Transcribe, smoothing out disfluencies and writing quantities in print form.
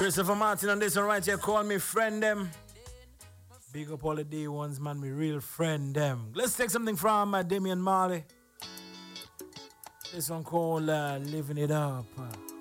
Christopher Martin on this one right here. Call me friend them. Big up all the day ones, man. Me real friend them. Let's take something from Damian Marley. This one called Living It Up.